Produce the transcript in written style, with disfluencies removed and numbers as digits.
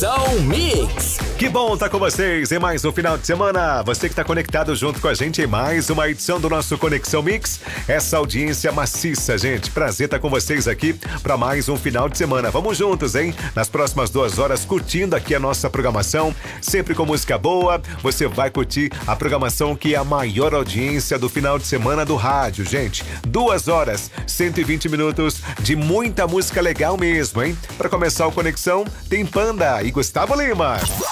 Conexão Mix. Que bom estar com vocês em mais um final de semana. Você que está conectado junto com a gente em mais uma edição do nosso Conexão Mix. Essa audiência maciça, gente. Prazer estar com vocês aqui para mais um final de semana. Vamos juntos, hein? Nas próximas 2 horas, curtindo aqui a nossa programação. Sempre com música boa. Você vai curtir a programação que é a maior audiência do final de semana do rádio, gente. 2 horas, 120 minutos de muita música legal mesmo, hein? Para começar o Conexão, tem Panda e Gustavo Lima.